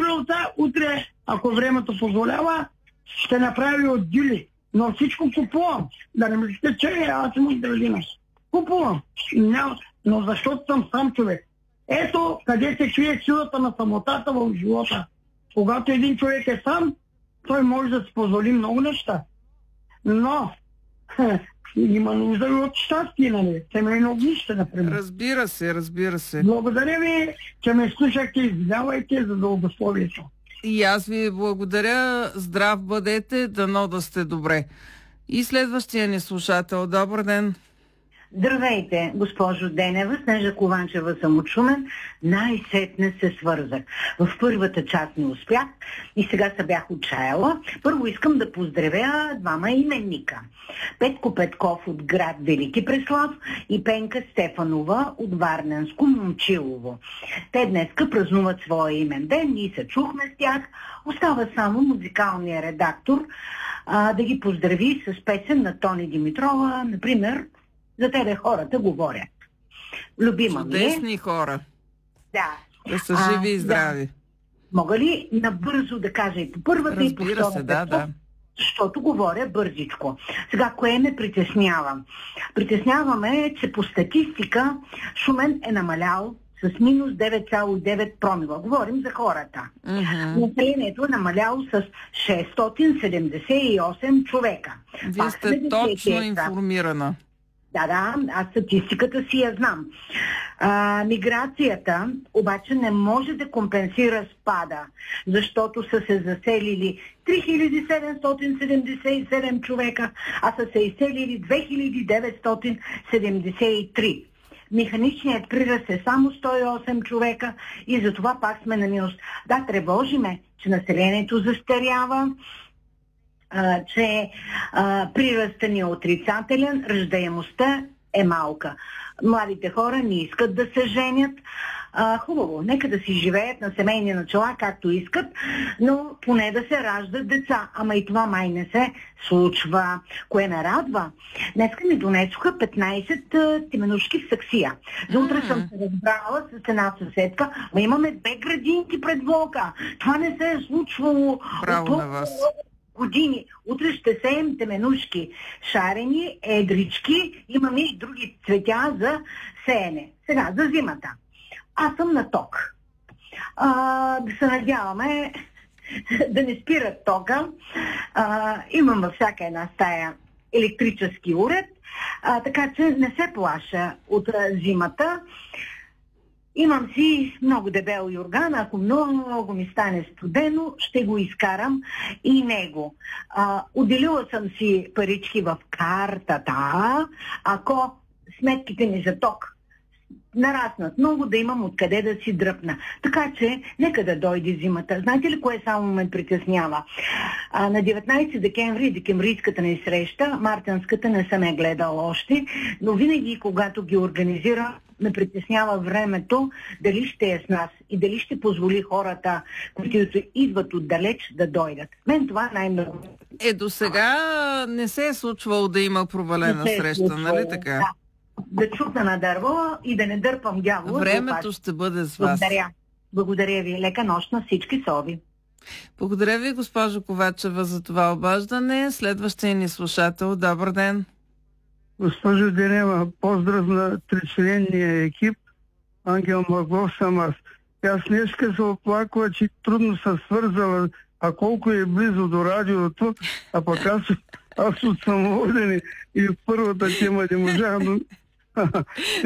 Богородица утре, ако времето позволява, ще направи от дюли. Но всичко купувам. Да не мислите, че аз съм от градина. Купувам. Но защото съм сам човек. Ето къде се крие силата на самотата в живота. Когато един човек е сам, той може да си позволи много неща. Но има нужда и от щастие, нали? Семейно огнище, например. Разбира се. Благодаря ви, че ме слушахте. Извинявайте за дългословието. И аз ви благодаря. Здрав бъдете, дано да сте добре. И следващия ни слушател. Добър ден. Здравейте, госпожо Денева, Снежа Кованчева съм от Шумен. Най-сетне се свързах. В първата част не успях и сега се бях отчаяла. Първо искам да поздравя двама именника. Петко Петков от град Велики Преслав и Пенка Стефанова от Варненско Момчилово. Те днеска празнуват своя имен ден, ние се чухме с тях. Остава само музикалния редактор да ги поздрави с песен на Тони Димитрова, например "За тебе хората говорят". Любима ми е. Чудесни хора. Да. Да са живи и здрави. Да. Мога ли набързо да кажа и по първата и по втората? Разбира се, да. Защото говоря бързичко. Сега, кое ме притеснява? Притесняваме, че по статистика Шумен е намалял с минус 9,9 промила. Говорим за хората. Населението е намаляло с 678 човека. Вие сте точно информирана. Да, аз статистиката си я знам. Миграцията обаче не може да компенсира спада, защото са се заселили 3777 човека, а са се изселили 2973. Механичният прираст е само 108 човека и затова пак сме на минус. Да, тревожиме, че населението застарява, че приръстът ни е отрицателен, раждаемостта е малка. Младите хора не искат да се женят. Хубаво, нека да си живеят на семейни начала, както искат, но поне да се раждат деца. Ама и това май не се случва. Кое ме радва? Днеска ми донесоха 15 теменушки в саксия. За утре съм се разбрала с една съседка, но имаме 2 градинки пред блока. Това не се е случвало. Браво на вас. Години. Утре ще сеем теменушки. Шарени, едрички, имаме и други цветя за сеене. Сега, за зимата. Аз съм на ток. Да се надяваме да не спират тока. Имам във всяка една стая електрически уред, така че не се плаша от зимата. Имам си много дебел юрган, ако много ми стане студено, ще го изкарам и него. Отделила съм си парички в картата, ако сметките ми за ток нараснат много, да имам откъде да си дръпна. Така че, нека да дойде зимата. Знаете ли кое само ме притеснява? На 19 декември, декемврийската ни среща, мартенската не съм я гледала още, но винаги, когато ги организира, ме притеснява времето, дали ще е с нас и дали ще позволи хората, които идват отдалеч, да дойдат. Мен това най-много. До сега не се е случвало да има провалена среща, нали така? Да чука на дърво и да не дърпам дявола. Времето ще бъде с вас. Благодаря ви. Лека нощ на всички соби. Благодаря ви, госпожо Ковачева, за това обаждане. Следващия ни слушател. Добър ден. Госпожо Денева, поздрав на тричленния екип. Ангел Маглов съм аз. Аз днеска се оплаква, че трудно се свързала, а колко е близо до радиото, а пък аз от самоводене и в първата тема не можах, но